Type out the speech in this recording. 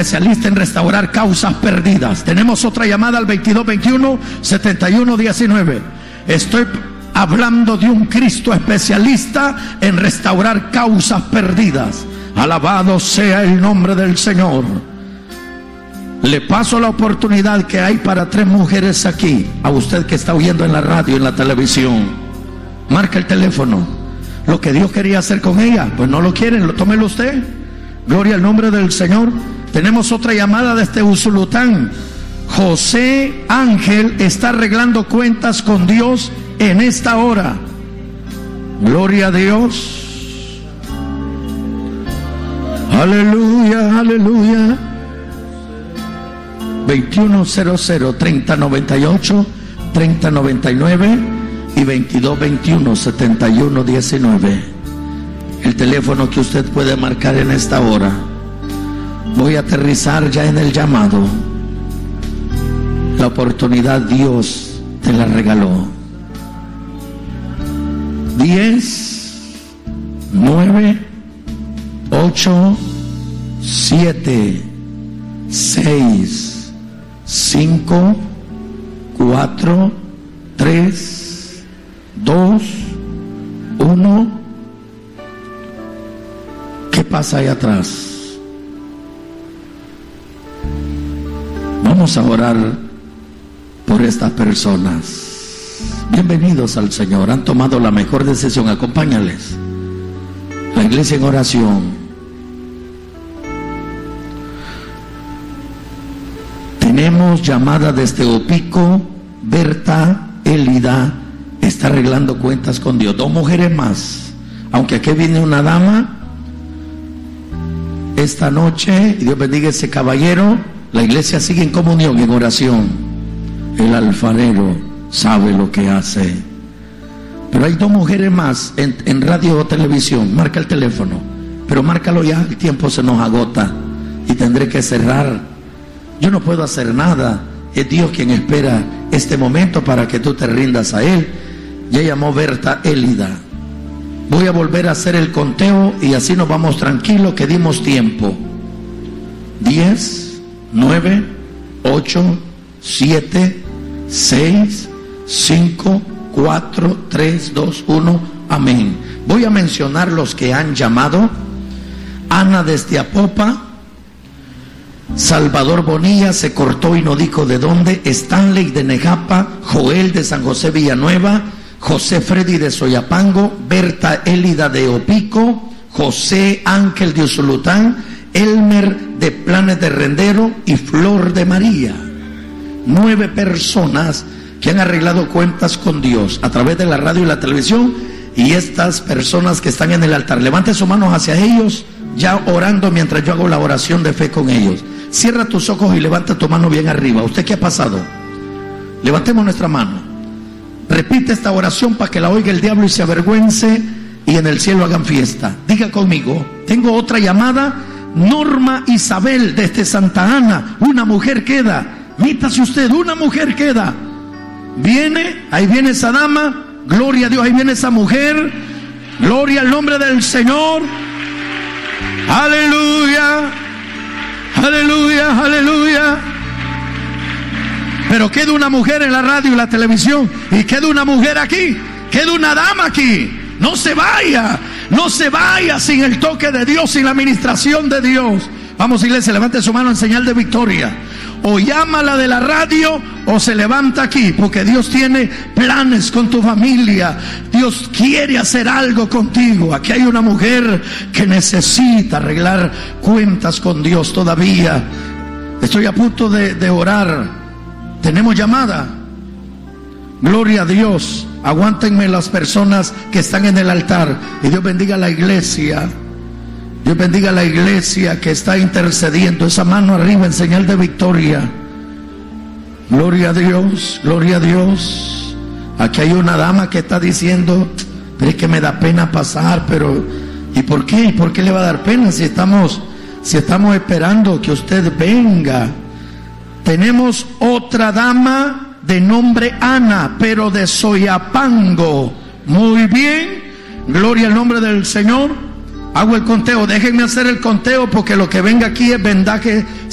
especialista en restaurar causas perdidas. Tenemos otra llamada al 2221-7119. Estoy hablando de un Cristo especialista en restaurar causas perdidas. Alabado sea el nombre del Señor. Le paso la oportunidad que hay para 3 mujeres aquí. A usted que está oyendo en la radio, en la televisión, marca el teléfono. Lo que Dios quería hacer con ella, pues no lo quieren, tómelo usted. Gloria al nombre del Señor. Tenemos otra llamada desde Usulután. José Ángel está arreglando cuentas con Dios en esta hora. Gloria a Dios. Aleluya, aleluya. 2100-3098-3099 y 2221-7119. El teléfono que usted puede marcar en esta hora. Voy a aterrizar ya en el llamado. La oportunidad Dios te la regaló. 10, 9, 8, 7, 6, 5, 4, 3, 2, 1. ¿Qué pasa ahí atrás? Vamos a orar por estas personas. Bienvenidos al Señor. Han tomado la mejor decisión. Acompáñales. La iglesia en oración. Tenemos llamada desde Opico. Berta Elida está arreglando cuentas con Dios. 2 mujeres más. Aunque aquí viene una dama esta noche, y Dios bendiga a ese caballero. La iglesia sigue en comunión, en oración. El alfarero sabe lo que hace. Pero hay 2 mujeres más en radio o televisión. Marca el teléfono, pero márcalo ya, el tiempo se nos agota y tendré que cerrar. Yo no puedo hacer nada. Es Dios quien espera este momento para que tú te rindas a Él. Ya llamó Berta Elida. Voy a volver a hacer el conteo y así nos vamos tranquilos, que dimos tiempo. 10, 9, 8, 7, 6, 5, 4, 3, 2, 1. Amén. Voy a mencionar los que han llamado. Ana desde Apopa. Salvador Bonilla se cortó y no dijo de dónde. Stanley de Nejapa. Joel de San José Villanueva. José Freddy de Soyapango. Berta Elida de Opico. José Ángel de Usulután. Elmer de Planes de Rendero y Flor de María. 9 personas que han arreglado cuentas con Dios a través de la radio y la televisión. Y estas personas que están en el altar, levante sus manos hacia ellos, ya orando mientras yo hago la oración de fe con ellos. Cierra tus ojos y levanta tu mano bien arriba. ¿Usted qué ha pasado? Levantemos nuestra mano. Repite esta oración para que la oiga el diablo y se avergüence y en el cielo hagan fiesta. Diga conmigo. Tengo otra llamada. Norma Isabel desde Santa Ana. Una mujer queda. Mítase usted, una mujer queda. Viene, ahí viene esa dama. Gloria a Dios, ahí viene esa mujer. Gloria al nombre del Señor. Aleluya. Aleluya, aleluya. Pero queda una mujer en la radio y la televisión. Y queda una mujer aquí. Queda una dama aquí. No se vaya. No se vaya sin el toque de Dios, sin la administración de Dios. Vamos, iglesia, levante su mano en señal de victoria. O llámala de la radio o se levanta aquí, porque Dios tiene planes con tu familia. Dios quiere hacer algo contigo. Aquí hay una mujer que necesita arreglar cuentas con Dios todavía. Estoy a punto de orar. ¿Tenemos llamada? Gloria a Dios. Aguántenme las personas que están en el altar. Y Dios bendiga a la iglesia. Dios bendiga a la iglesia que está intercediendo. Esa mano arriba en señal de victoria. Gloria a Dios, gloria a Dios. Aquí hay una dama que está diciendo, pero es que me da pena pasar, pero ¿y por qué? ¿Y por qué le va a dar pena si estamos esperando que usted venga? Tenemos otra dama de nombre Ana, pero de Soyapango. Muy bien, gloria al nombre del Señor. Hago el conteo, déjenme hacer el conteo porque lo que venga aquí es vendaje